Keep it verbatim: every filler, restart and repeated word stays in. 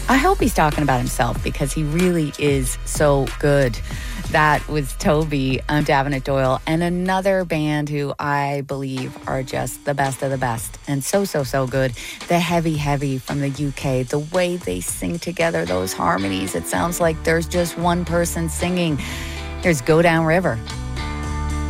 I hope he's talking about himself because he really is so good. That was Toby um, Davenant Doyle, and another band who I believe are just the best of the best and so, so, so good. The Heavy Heavy from the U K. The way they sing together, those harmonies, it sounds like there's just one person singing. Here's Go Down River.